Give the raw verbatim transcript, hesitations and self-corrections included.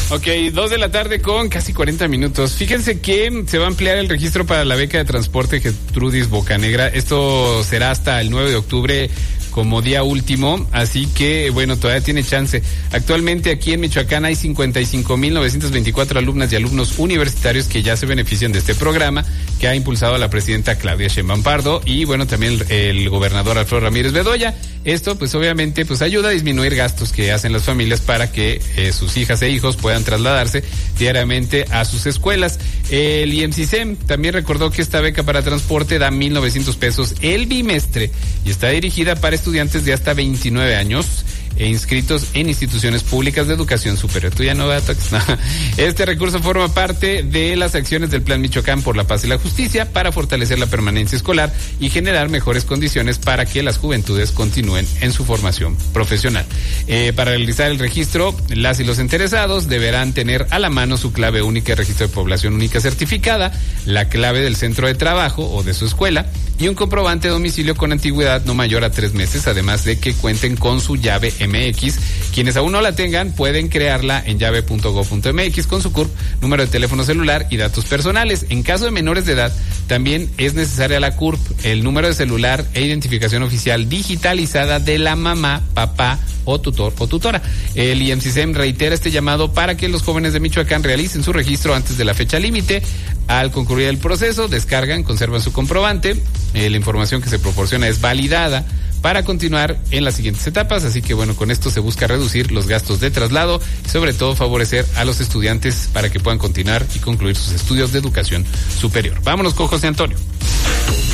Ok, dos de la tarde con casi cuarenta minutos. Fíjense que se va a ampliar el registro para la beca de transporte Gertrudis Bocanegra. Esto será hasta el nueve de octubre como día último, así que bueno, todavía tiene chance. Actualmente aquí en Michoacán hay cincuenta y cinco mil novecientos veinticuatro alumnas y alumnos universitarios que ya se benefician de este programa que ha impulsado la presidenta Claudia Sheinbaum Pardo y bueno, también el, el gobernador Alfredo Ramírez Bedoya. Esto pues obviamente pues ayuda a disminuir gastos que hacen las familias para que eh, sus hijas e hijos puedan trasladarse diariamente a sus escuelas. El I M C I S E M también recordó que esta beca para transporte da mil novecientos pesos el bimestre y está dirigida para estudiantes de hasta veintinueve años e inscritos en instituciones públicas de educación superior. Tú ya no vas a... no. Este recurso forma parte de las acciones del Plan Michoacán por la Paz y la Justicia para fortalecer la permanencia escolar y generar mejores condiciones para que las juventudes continúen en su formación profesional. Eh, para realizar el registro, las y los interesados deberán tener a la mano su clave única de registro de población única certificada, la clave del centro de trabajo o de su escuela y un comprobante de domicilio con antigüedad no mayor a tres meses, además de que cuenten con su llave M X. Quienes aún no la tengan pueden crearla en llave punto gob punto m x con su C U R P, número de teléfono celular y datos personales. En caso de menores de edad, también es necesaria la C U R P, el número de celular e identificación oficial digitalizada de la mamá, papá o tutor o tutora. El I M C I S E M reitera este llamado para que los jóvenes de Michoacán realicen su registro antes de la fecha límite. Al concluir el proceso, descargan, conservan su comprobante. Eh, la información que se proporciona es validada para continuar en las siguientes etapas, así que bueno, con esto se busca reducir los gastos de traslado y sobre todo favorecer a los estudiantes para que puedan continuar y concluir sus estudios de educación superior. Vámonos con José Antonio.